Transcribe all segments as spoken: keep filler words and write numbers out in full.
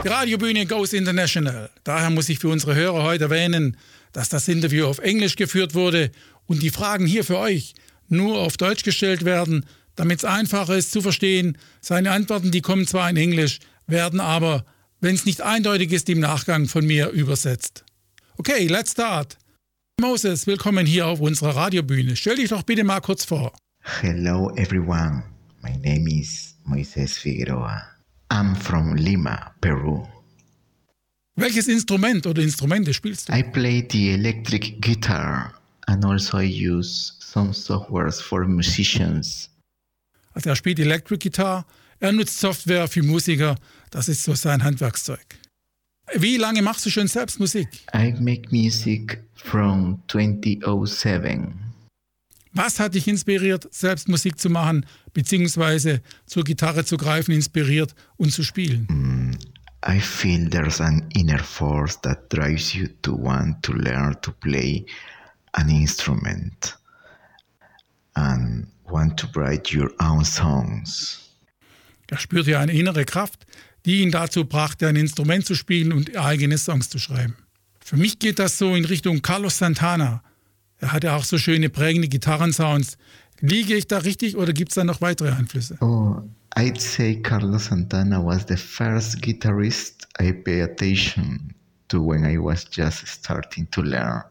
Die Radiobühne goes international. Daher muss ich für unsere Hörer heute erwähnen, dass das Interview auf Englisch geführt wurde und die Fragen hier für euch nur auf Deutsch gestellt werden, damit es einfacher ist zu verstehen. Seine Antworten, die kommen zwar in Englisch, werden aber, wenn es nicht eindeutig ist, im Nachgang von mir übersetzt. Okay, let's start. Moses, willkommen hier auf unserer Radiobühne. Stell dich doch bitte mal kurz vor. Hello everyone, my name is Moises Figueroa. I'm from Lima, Peru. Welches Instrument oder Instrumente spielst du? I play the electric guitar and also I use some softwares for musicians. Also er spielt Electric Guitar, er nutzt Software für Musiker, das ist so sein Handwerkszeug. Wie lange machst du schon selbst Musik? I make music from twenty oh seven. Was hat dich inspiriert, selbst Musik zu machen, beziehungsweise zur Gitarre zu greifen, inspiriert und zu spielen? Mm, I feel there's an inner force that drives you to want to learn to play an instrument and want to write your own songs. Er spürte eine innere Kraft, die ihn dazu brachte, ein Instrument zu spielen und eigene Songs zu schreiben. Für mich geht das so in Richtung Carlos Santana. Er hatte auch so schöne prägende Gitarrensounds. Liege ich da richtig oder gibt es da noch weitere Einflüsse? Oh, I'd say Carlos Santana was the first guitarist I paid attention to when I was just starting to learn.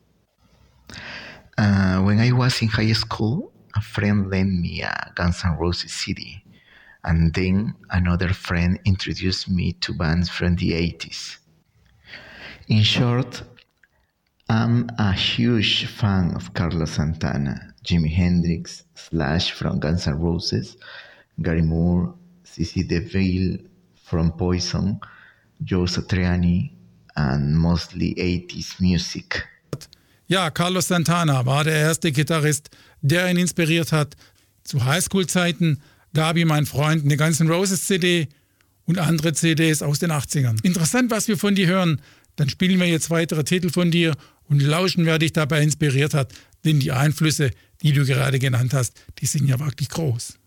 Uh, when I was in high school, a friend lent me a Guns N' Roses C D, and then another friend introduced me to bands from the eighties. In short, I'm a huge fan of Carlos Santana, Jimi Hendrix, Slash from Guns N' Roses, Gary Moore, C C DeVille from Poison, Joe Satriani, and mostly eighties music. Ja, Carlos Santana war der erste Gitarrist, der ihn inspiriert hat. Zu Highschool-Zeiten gab ihm ein Freund eine Guns N' Roses C D und andere C Ds aus den achtzigern. Interessant, was wir von dir hören. Dann spielen wir jetzt weitere Titel von dir und lauschen, wer dich dabei inspiriert hat. Denn die Einflüsse, die du gerade genannt hast, die sind ja wirklich groß.